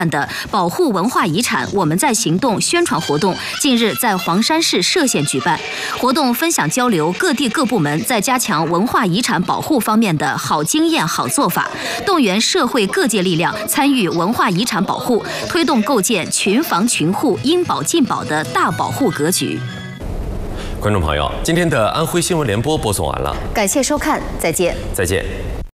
的保护文化遗产我们在行动宣传活动近日在黄山市歙县举办，活动分享交流各地各部门在加强文化遗产保护方面的好经验好做法，动员社会各界力量参与文化遗产保护，推动构建群房群户应保尽保的大保护格局。 观众朋友，今天的安徽新闻联播播送完了， 感谢收看，再见。 再见。